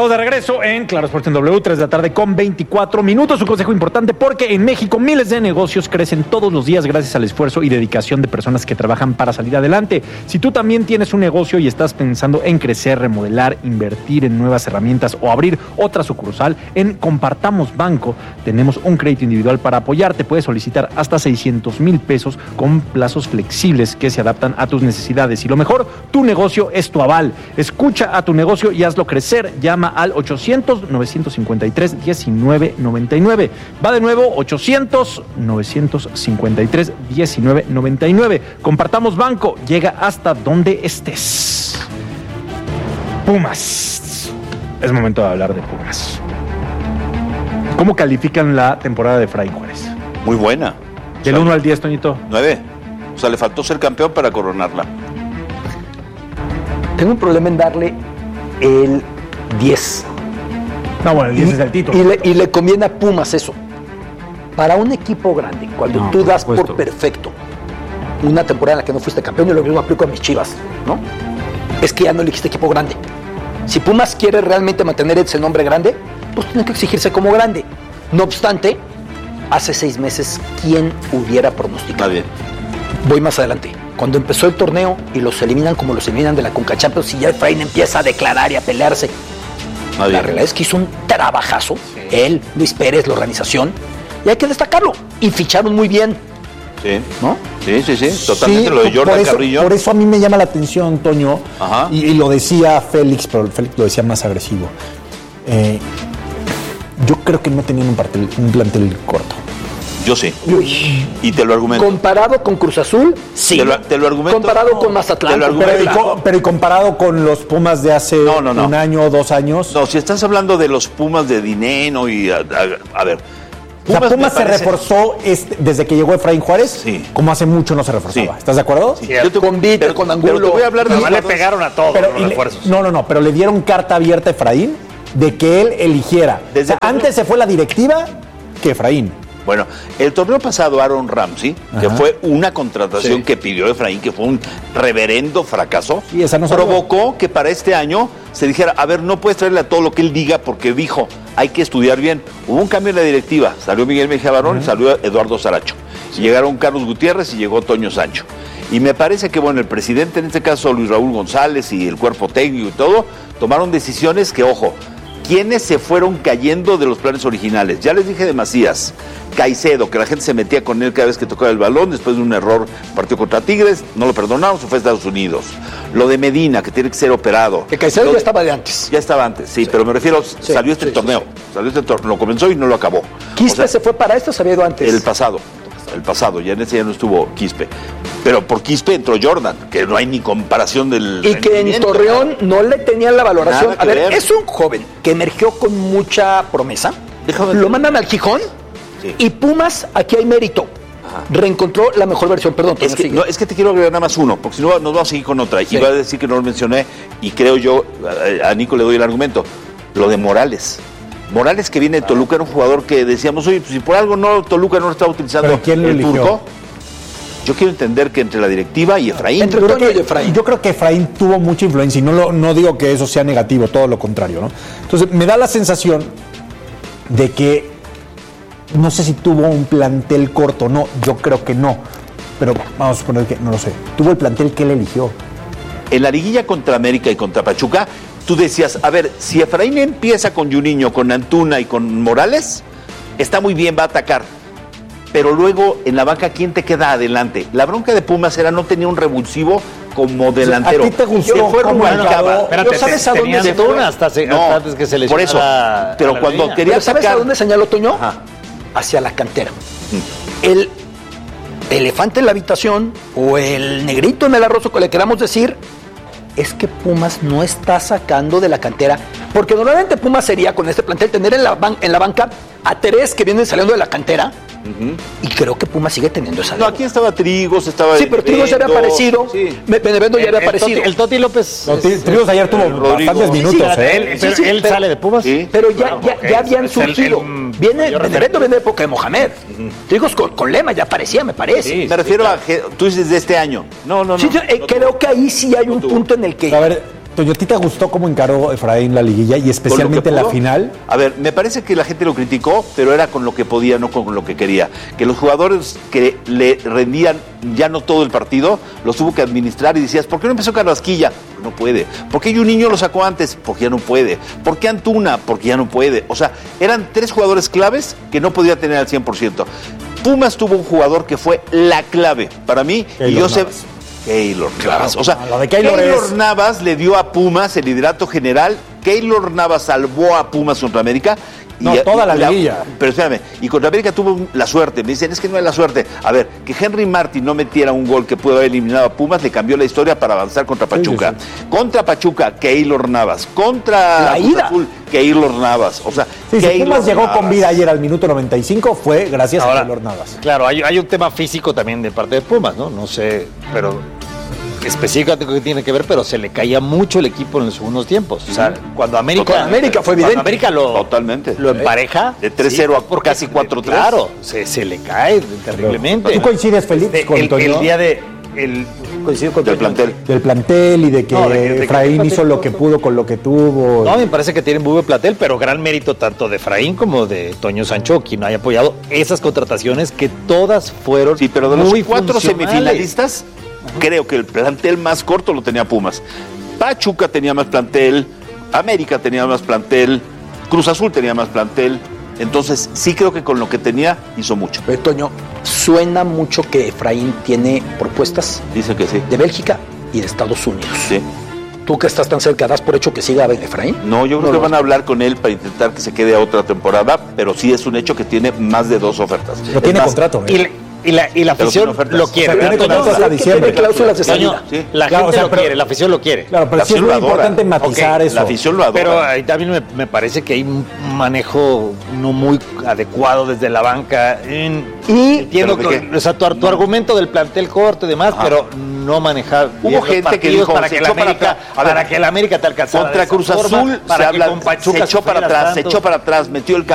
Estamos de regreso en Claro Sports en W, 3 de la tarde con 24 minutos. Un consejo importante porque en México miles de negocios crecen todos los días gracias al esfuerzo y dedicación de personas que trabajan para salir adelante. Si tú también tienes un negocio y estás pensando en crecer, remodelar, invertir en nuevas herramientas o abrir otra sucursal, en Compartamos Banco tenemos un crédito individual para apoyarte. Puedes solicitar hasta 600,000 pesos con plazos flexibles que se adaptan a tus necesidades. Y lo mejor, tu negocio es tu aval. Escucha a tu negocio y hazlo crecer. Llama al 800-953-1999. Va de nuevo, 800-953-1999. Compartamos Banco. Llega hasta donde estés. Pumas. Es momento de hablar de Pumas. ¿Cómo califican la temporada de Efraín Juárez? Muy buena. Del 1 al 10, Toñito. 9. O sea, le faltó ser campeón para coronarla. Tengo un problema en darle el 10. No, bueno, el 10 es el título. Y le conviene a Pumas eso. Para un equipo grande, cuando tú das por perfecto una temporada en la que no fuiste campeón, y lo mismo aplico a mis Chivas, ¿no? Es que ya no elegiste equipo grande. Si Pumas quiere realmente mantener ese nombre grande, pues tiene que exigirse como grande. No obstante, hace 6 meses, ¿quién hubiera pronosticado? Nadie. Voy más adelante. Cuando empezó el torneo y los eliminan como los eliminan de la Conca Champions y ya Efraín empieza a declarar y a pelearse. Nadie. La realidad es que hizo un trabajazo. Él, Luis Pérez, la organización. Y hay que destacarlo. Y ficharon muy bien. Sí. ¿No? Sí. Totalmente lo de Jordan Carrillo. Por eso a mí me llama la atención, Toño. Ajá. Y lo decía Félix, pero Félix lo decía más agresivo. Yo creo que no tenían un plantel corto. Yo sí. Uy. Y te lo argumento. Comparado con Cruz Azul, sí. Te lo argumento. Comparado con Mazatlán. Te lo argumento. Pero y comparado con los Pumas de hace un año o 2 años. No, si estás hablando de los Pumas de Dineno y a ver. Pumas se reforzó desde que llegó Efraín Juárez, sí, como hace mucho no se reforzaba. Sí. ¿Estás de acuerdo? Sí. Con Víctor, con Angulo. Pero te voy a hablar de le pegaron a todos los refuerzos. No, pero le dieron carta abierta a Efraín de que él eligiera. Antes se fue la directiva que Efraín. Bueno, el torneo pasado Aaron Ramsey, que fue una contratación que pidió Efraín, que fue un reverendo fracaso, provocó que para este año se dijera, a ver, no puedes traerle a todo lo que él diga porque dijo, hay que estudiar bien. Hubo un cambio en la directiva, salió Miguel Mejía Barón y salió Eduardo Saracho. Llegaron Carlos Gutiérrez y llegó Toño Sancho. Y me parece que, bueno, el presidente, en este caso Luis Raúl González y el cuerpo técnico y todo, tomaron decisiones que, ojo, ¿quiénes se fueron cayendo de los planes originales? Ya les dije de Macías, Caicedo, que la gente se metía con él cada vez que tocaba el balón, después de un error, partió contra Tigres, no lo perdonaron, se fue a Estados Unidos. Lo de Medina, que tiene que ser operado. Que Caicedo ya estaba de antes. Ya estaba antes, sí, pero me refiero, salió este torneo, lo comenzó y no lo acabó. ¿Quispe se fue para esto o se había ido antes? El pasado, ya en ese ya no estuvo Quispe. Pero por Quispe entró Jordan, que no hay ni comparación del y que en Torreón no le tenían la valoración. A ver, es un joven que emergió con mucha promesa. Lo mandan al Gijón y Pumas, aquí hay mérito. Reencontró la mejor versión, perdón. Es que te quiero agregar nada más uno, porque si no nos vamos a seguir con otra. Y voy a decir que no lo mencioné, y creo yo, a Nico le doy el argumento, lo de Morales. Morales, que viene de Toluca, era un jugador que decíamos, oye, pues si por algo Toluca no lo estaba utilizando. ¿Pero quién lo eligió? Turco. Yo quiero entender que entre la directiva y Efraín. Entre Toño y Efraín. Yo creo que Efraín tuvo mucha influencia y no digo que eso sea negativo, todo lo contrario, ¿no? Entonces, me da la sensación de que no sé si tuvo un plantel corto, no, yo creo que no. Pero vamos a suponer que, no lo sé. Tuvo el plantel que él eligió. En la liguilla contra América y contra Pachuca, tú decías, a ver, si Efraín empieza con Juninho, con Antuna y con Morales, está muy bien, va a atacar. Pero luego, en la banca, ¿quién te queda adelante? La bronca de Pumas era no tenía un revulsivo como delantero. ¿A ti te gustó? Que fue Rubalcaba. Espérate, ¿sabes a dónde se fue? hasta antes que se lesionara. Por eso, pero cuando quería ¿Sabes sacar... a dónde señaló Toño? Hacia la cantera. El elefante en la habitación o el negrito en el arroz, que le queramos decir, es que Pumas no está sacando de la cantera, porque normalmente Pumas sería con este plantel tener en la banca a 3 que vienen saliendo de la cantera. Y creo que Pumas sigue teniendo esa. No, aquí estaba Trigos, estaba. Sí, pero Trigos ya había aparecido. Sí. Benevendo ya había aparecido. El Toti López. Trigos ayer tuvo bastantes minutos. Él sale de Pumas. Sí. Pero ya habían surgido. Benevento viene de época de Mohamed. Trigos con Lema ya aparecía, me parece. Sí, me refiero a. Tú dices de este año. No. Sí, creo que ahí sí hay un punto en el que. A ver, Toño, ¿a ti te gustó cómo encaró Efraín la liguilla y especialmente en la final? A ver, me parece que la gente lo criticó, pero era con lo que podía, no con lo que quería. Que los jugadores que le rendían ya no todo el partido, los tuvo que administrar y decías, ¿por qué no empezó Carrasquilla? No puede. ¿Por qué un niño lo sacó antes? Porque ya no puede. ¿Por qué Antuna? Porque ya no puede. O sea, eran 3 jugadores claves que no podía tener al 100%. Pumas tuvo un jugador que fue la clave para mí, Keylor, y yo sé... Keylor Navas. O sea, Keylor Navas le dio a Pumas el liderato general. Keylor Navas salvó a Pumas contra América. Toda la liguilla. Pero espérame, y contra América tuvo la suerte. Me dicen, es que no es la suerte. A ver, que Henry Martin no metiera un gol que pudo haber eliminado a Pumas, le cambió la historia para avanzar contra Pachuca. Sí. Contra Pachuca, Keylor Navas. Contra Azul, Keylor Navas. O sea, si Pumas llegó con vida ayer al minuto 95, fue gracias a Keylor Navas. Claro, hay un tema físico también de parte de Pumas, ¿no? No sé, pero... específicamente que tiene que ver, pero se le caía mucho el equipo en los segundos tiempos. O sea, cuando América fue evidente. Cuando América lo empareja de 3-0 a casi 4-3. Claro, se le cae terriblemente. ¿Tú coincides, Félix, con Toño? El día de coincido con del plantel. Del plantel y de que Efraín hizo lo que pudo con lo que tuvo. No, me parece que tiene muy buen plantel, pero gran mérito tanto de Efraín como de Toño Sancho, quien haya apoyado esas contrataciones que todas fueron sí, pero de los muy 4 semifinalistas, creo que el plantel más corto lo tenía Pumas. Pachuca tenía más plantel, América tenía más plantel, Cruz Azul tenía más plantel. Entonces, sí creo que con lo que tenía hizo mucho. Pero, Toño, suena mucho que Efraín tiene propuestas. Dice que sí. De Bélgica y de Estados Unidos. Sí. ¿Tú que estás tan cerca, das por hecho que siga Efraín? No, yo creo que van a hablar con él para intentar que se quede a otra temporada, pero sí es un hecho que tiene más de 2 ofertas. Pero tiene contrato, ¿eh? Y la afición lo quiere. O sea, tiene contrato hasta diciembre. Tiene cláusulas de salida. Sí. La gente lo quiere, la afición lo quiere. Claro, pero sí es muy importante matizar eso. La afición lo adora. Pero ahí también me parece que hay un manejo no muy adecuado desde la banca. Entiendo que, o sea, tu argumento del plantel corto y demás, pero no manejar. Hubo gente que dijo para que el América te alcanzara. Contra Cruz Azul se echó para atrás, metió el